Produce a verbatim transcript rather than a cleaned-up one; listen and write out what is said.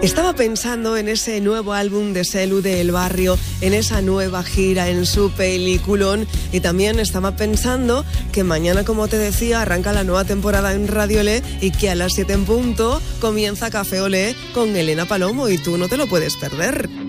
Estaba pensando en ese nuevo álbum de Selu de El Barrio, en esa nueva gira, en su peliculón, y también estaba pensando que mañana, como te decía, arranca la nueva temporada en Radio Olé y que a las siete en punto comienza Café Olé con Elena Palomo y tú no te lo puedes perder.